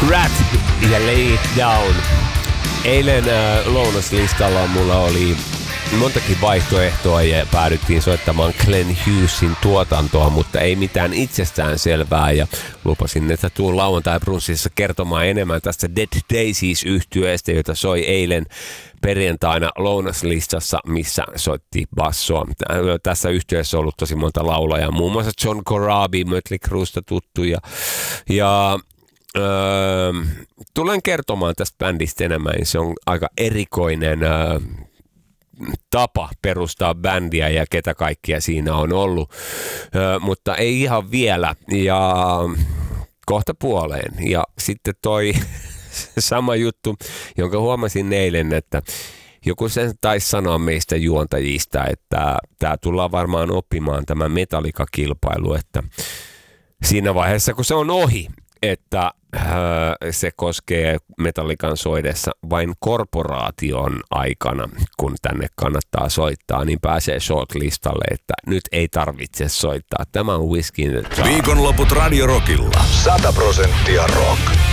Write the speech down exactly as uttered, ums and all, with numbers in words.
Rat ja Lay It Down. Eilen äh, lounaslistalla mulla oli montakin vaihtoehtoa ja päädyttiin soittamaan Glenn Hughesin tuotantoa, mutta ei mitään itsestään selvää ja lupasin, että tuun lauantai-brunssissa kertomaan enemmän tästä Dead Daisies-yhtyeestä, jota soi eilen perjantaina lounaslistassa, missä soitti bassoa. Tässä yhtyeessä on ollut tosi monta laulajaa, muun muassa John Corabi, Mötley Cruesta tuttu ja, ja öö, tulen kertomaan tästä bändistä enemmän. Se on aika erikoinen öö, tapa perustaa bändiä ja ketä kaikkia siinä on ollut, Ö, mutta ei ihan vielä ja kohta puoleen. Ja sitten toi sama juttu, jonka huomasin eilen, että joku sen taisi sanoa meistä juontajista, että tämä tullaan varmaan oppimaan tämä Metallica-kilpailu, että siinä vaiheessa kun se on ohi, että äh, se koskee Metallican soidessa vain korporaation aikana, kun tänne kannattaa soittaa, niin pääsee shortlistalle, että nyt ei tarvitse soittaa. Tämä on Whiskey in the Jar. Viikonloput Radio Rockilla. sata prosenttia rock.